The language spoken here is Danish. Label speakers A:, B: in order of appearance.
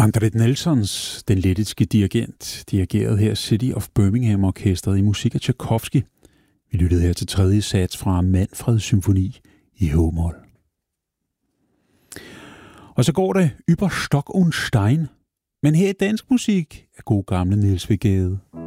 A: Andret Nelsons, den lettiske dirigent, dirigerede her City of Birmingham Orkestret i musik af Tchaikovsky. Vi lyttede her til tredje sats fra Manfreds symfoni i h-mol. Og så går det über Stock und Stein, men her i dansk musik er god gamle Niels W. Gade.